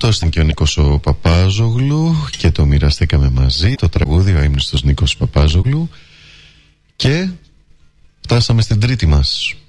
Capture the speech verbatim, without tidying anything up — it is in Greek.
αυτός ήταν και ο Νίκος ο Παπάζογλου και το μοιραστήκαμε μαζί, το τραγούδι, ο αείμνηστος Νίκος Παπάζογλου. Και φτάσαμε στην τρίτη μας